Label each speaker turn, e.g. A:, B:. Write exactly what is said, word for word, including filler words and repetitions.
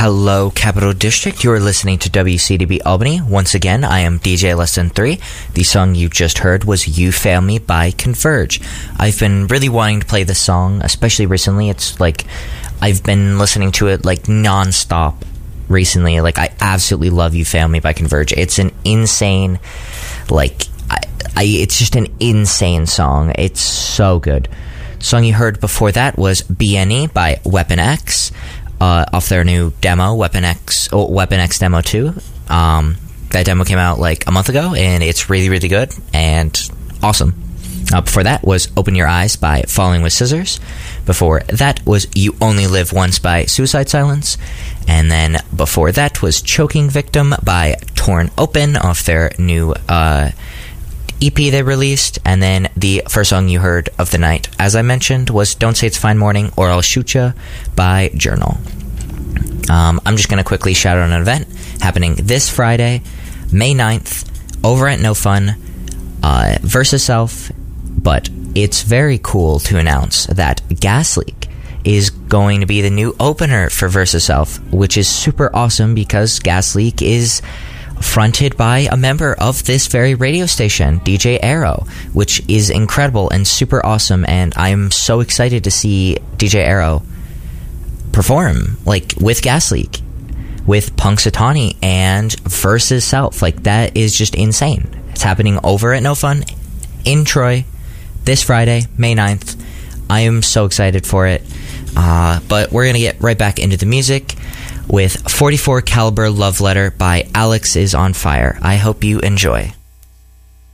A: Hello, Capital District. You're listening to W C D B Albany. Once again, I am D J Less Than Three. The song you just heard was You Fail Me by Converge. I've been really wanting to play this song, especially recently. It's like, I've been listening to it like non-stop recently. Like, I absolutely love You Fail Me by Converge. It's an insane, like, I, I, it's just an insane song. It's so good. The song you heard before that was B N E by Weapon X. Uh, off their new demo, Weapon X, oh, Weapon X Demo two. Um, that demo came out like a month ago, and it's really, really good and awesome. Uh, before that was Open Your Eyes by Falling with Scissors. Before that was You Only Live Once by Suicide Silence. And then before that was Choking Victim by Torn Open off their new uh, E P they released. And then the first song you heard of the night, as I mentioned, was Don't Say It's Fine Morning or I'll Shoot Ya by Journal. Um, I'm just going to quickly shout out an event happening this Friday, May ninth, over at No Fun, uh, Versus Self. But it's very cool to announce that Gas Leak is going to be the new opener for Versus Self, which is super awesome because Gas Leak is fronted by a member of this very radio station, D J Arrow, which is incredible and super awesome, and I'm so excited to see D J Arrow perform, like, with Gas Leak, with Punxsutawney and Versus Self. Like, that is just insane. It's happening over at No Fun in Troy this Friday, May ninth. I am so excited for it. Uh, but we're going to get right back into the music with forty-four Caliber Love Letter by Alex is on Fire. I hope you enjoy.